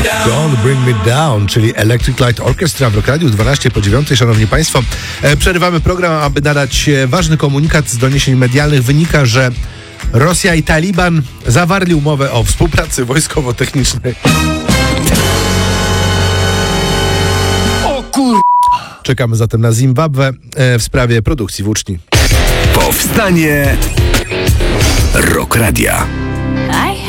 Don't Bring Me Down, czyli Electric Light Orchestra w Rock Radio 12 po 9. Szanowni Państwo, przerywamy program, aby nadać ważny komunikat. Z doniesień medialnych wynika, że Rosja i Taliban zawarli umowę o współpracy wojskowo-technicznej. O kur... Czekamy zatem na Zimbabwe w sprawie produkcji włóczni. Powstanie Rock Radia.